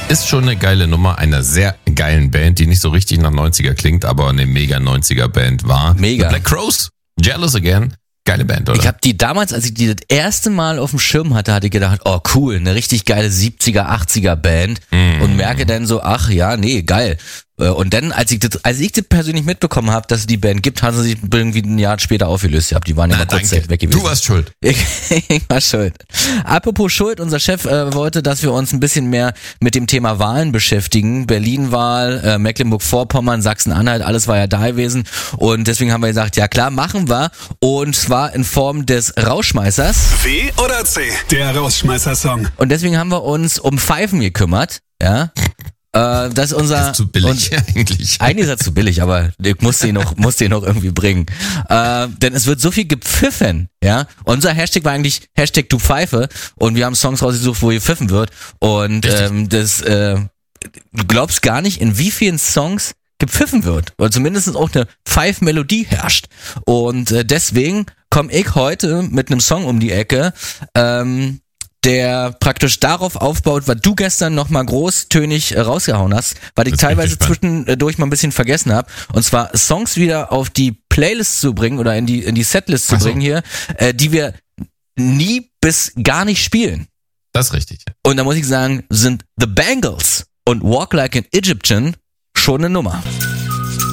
ist schon eine geile Nummer einer sehr geilen Band, die nicht so richtig nach 90er klingt, aber eine mega 90er Band war. Mega. The Black Crowes, Jealous Again. Geile Band, oder? Ich habe die damals, als ich die das erste Mal auf dem Schirm hatte ich gedacht, oh cool, eine richtig geile 70er, 80er Band und merke dann so, ach ja, nee, geil. Und dann, als ich das persönlich mitbekommen habe, dass es die Band gibt, haben sie sich irgendwie ein Jahr später aufgelöst gehabt. Die waren ja mal kurz weg gewesen. Du warst schuld. Ich war schuld. Apropos Schuld, unser Chef wollte, dass wir uns ein bisschen mehr mit dem Thema Wahlen beschäftigen. Berlin-Wahl, Mecklenburg-Vorpommern, Sachsen-Anhalt, alles war ja da gewesen. Und deswegen haben wir gesagt, ja klar, machen wir. Und zwar in Form des Rausschmeißers. W oder C, der Rausschmeißer-Song. Und deswegen haben wir uns um Pfeifen gekümmert. Ja. Das ist unser. Das ist zu billig eigentlich. Eigentlich ist er zu billig, aber ich musste ihn noch irgendwie bringen. Denn es wird so viel gepfiffen, ja. Unser Hashtag war eigentlich Hashtag du Pfeife und wir haben Songs rausgesucht, wo gepfiffen wird. Und du glaubst gar nicht, in wie vielen Songs gepfiffen wird. Oder zumindest auch eine Pfeif-Melodie herrscht. Und deswegen komme ich heute mit einem Song um die Ecke, der praktisch darauf aufbaut, was du gestern nochmal großtönig rausgehauen hast, was ich teilweise zwischendurch mal ein bisschen vergessen habe. Und zwar Songs wieder auf die Playlist zu bringen oder in die Setlist zu bringen hier, die wir nie bis gar nicht spielen. Das ist richtig. Und da muss ich sagen, sind The Bangles und Walk Like an Egyptian schon eine Nummer.